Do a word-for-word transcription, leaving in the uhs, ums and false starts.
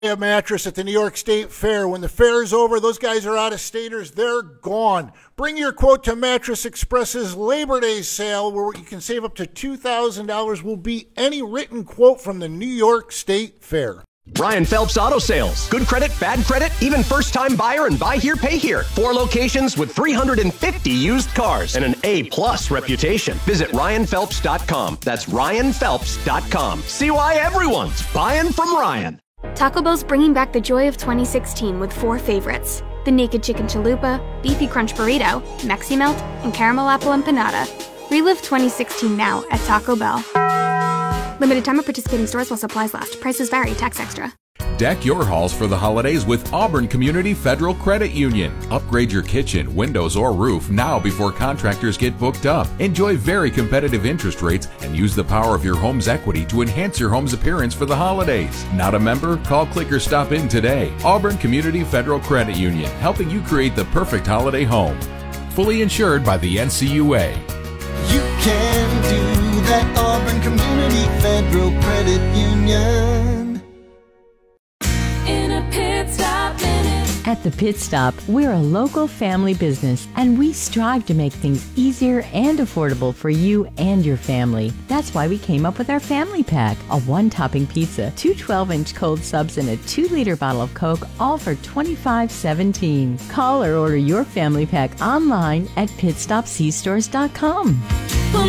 A mattress at the New York State Fair. When the fair is over, those guys are out of staters. They're gone. Bring your quote to Mattress Express's Labor Day sale, where you can save up to two thousand dollars. Will beat any written quote from the New York State Fair. Ryan Phelps Auto Sales. Good credit, bad credit, even first-time buyer and buy here, pay here. Four locations with three hundred fifty used cars and an A-plus reputation. Visit Ryan Phelps dot com. That's Ryan Phelps dot com. See why everyone's buying from Ryan. Taco Bell's bringing back the joy of twenty sixteen with four favorites. The Naked Chicken Chalupa, Beefy Crunch Burrito, Mexi Melt, and Caramel Apple Empanada. Relive twenty sixteen now at Taco Bell. Limited time at participating stores while supplies last. Prices vary. Tax extra. Deck your halls for the holidays with Auburn Community Federal Credit Union. Upgrade your kitchen, windows, or roof now before contractors get booked up. Enjoy very competitive interest rates and use the power of your home's equity to enhance your home's appearance for the holidays. Not a member? Call, click, or stop in today. Auburn Community Federal Credit Union, helping you create the perfect holiday home. Fully insured by the N C U A. You can do that, Auburn Community Federal Credit Union. In a pit stop minute. At the Pit Stop, we're a local family business, and we strive to make things easier and affordable for you and your family. That's why we came up with our family pack, a one-topping pizza, two twelve-inch cold subs, and a two-liter bottle of Coke, all for twenty-five seventeen. Call or order your family pack online at pit stop c stores dot com.